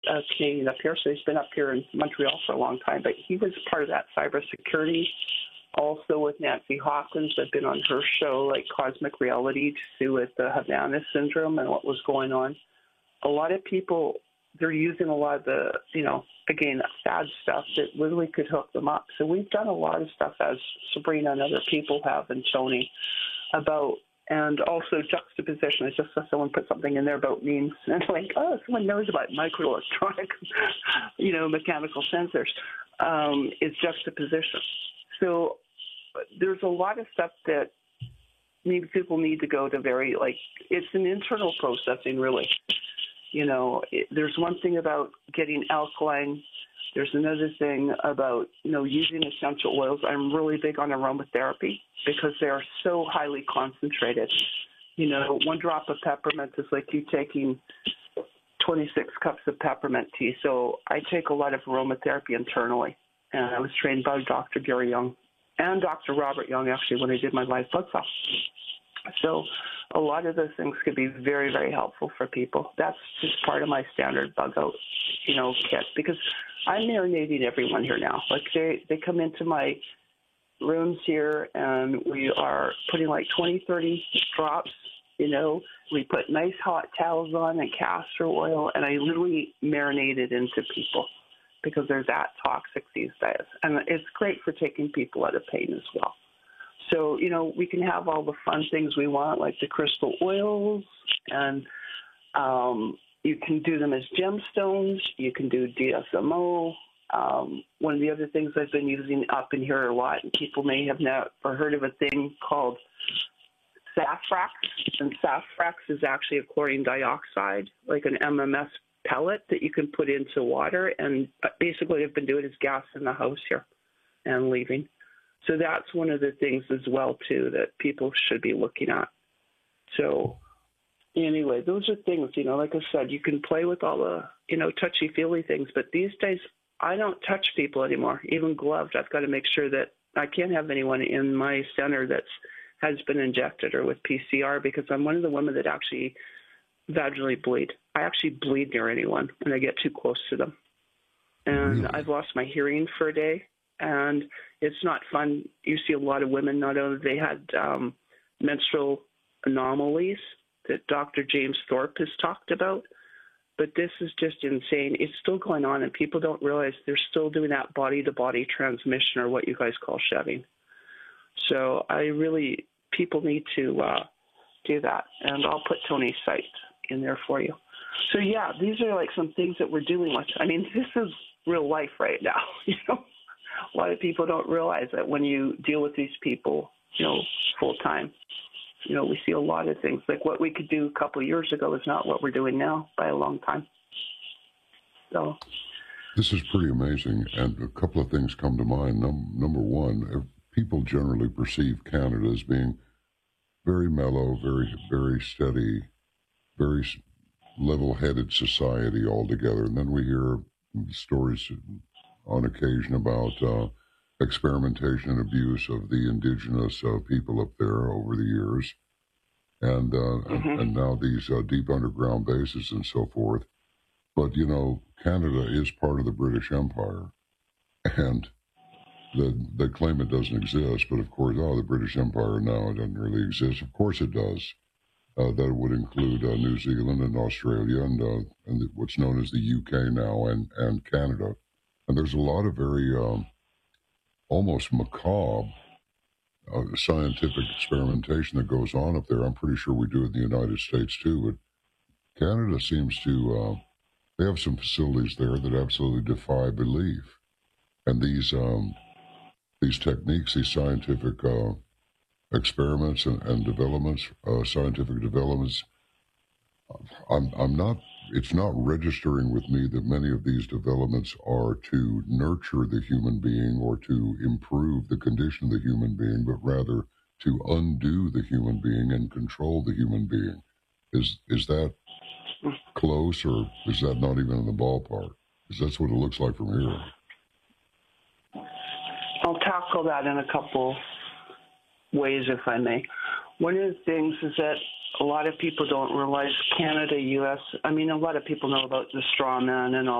Canadian up here, so he's been up here in Montreal for a long time. But he was part of that cybersecurity. Also with Nancy Hawkins, I've been on her show, like Cosmic Reality, to do with the Havana syndrome and what was going on. A lot of people, they're using a lot of the, again, sad stuff that literally could hook them up. So we've done a lot of stuff, as Sabrina and other people have, and Tony, about, and also juxtaposition. I just saw someone put something in there about memes, and I'm like, oh, someone knows about microelectronic, mechanical sensors. It's juxtaposition. So there's a lot of stuff that maybe people need to go to it's an internal processing, really. There's one thing about getting alkaline. There's another thing about, using essential oils. I'm really big on aromatherapy because they are so highly concentrated. One drop of peppermint is like you taking 26 cups of peppermint tea. So I take a lot of aromatherapy internally. And I was trained by Dr. Gary Young and Dr. Robert Young, actually, when I did my live blood cell. So a lot of those things could be very, very helpful for people. That's just part of my standard bug out, kit, because I'm marinating everyone here now. Like they come into my rooms here, and we are putting like 20, 30 drops, We put nice hot towels on and castor oil, and I literally marinate it into people, because they're that toxic these days. And it's great for taking people out of pain as well. So, we can have all the fun things we want, like the crystal oils, and you can do them as gemstones. You can do DSMO. One of the other things I've been using up in here a lot, and people may have never heard of a thing called Safrax. And Safrax is actually a chlorine dioxide, like an MMS pellet that you can put into water, and basically what I've been doing is gas in the house here and leaving. So that's one of the things as well, too, that people should be looking at. So anyway, those are things, like I said, you can play with all the, touchy-feely things, but these days I don't touch people anymore, even gloved. I've got to make sure that I can't have anyone in my center that has been injected or with PCR, because I'm one of the women that actually vaginally bleed. I actually bleed near anyone when I get too close to them. And Really? I've lost my hearing for a day, and it's not fun. You see a lot of women, not only they had menstrual anomalies that Dr. James Thorpe has talked about, but this is just insane. It's still going on, and people don't realize they're still doing that body-to-body transmission, or what you guys call shedding. So people need to do that, and I'll put Tony's site in there for you. So yeah, these are like some things that we're dealing with. I mean, this is real life right now. A lot of people don't realize that when you deal with these people, full time. We see a lot of things. Like what we could do a couple of years ago is not what we're doing now by a long time. So this is pretty amazing, and a couple of things come to mind. Number one, people generally perceive Canada as being very mellow, very, very steady, very level-headed society altogether. And then we hear stories on occasion about experimentation and abuse of the indigenous people up there over the years, and now these deep underground bases and so forth. But, Canada is part of the British Empire, and they claim it doesn't exist, but of course, the British Empire now, it doesn't really exist. Of course it does. That would include New Zealand and Australia and what's known as the UK now and Canada. And there's a lot of very almost macabre scientific experimentation that goes on up there. I'm pretty sure we do it in the United States too, but Canada seems to, they have some facilities there that absolutely defy belief. And these techniques, these scientific experiments and developments, scientific developments, it's not registering with me that many of these developments are to nurture the human being or to improve the condition of the human being, but rather to undo the human being and control the human being. Is that close, or is that not even in the ballpark? Because that's what it looks like from here. I'll tackle that in a couple ways, if I may. One of the things is that a lot of people don't realize Canada, U.S. I mean, a lot of people know about the straw man and all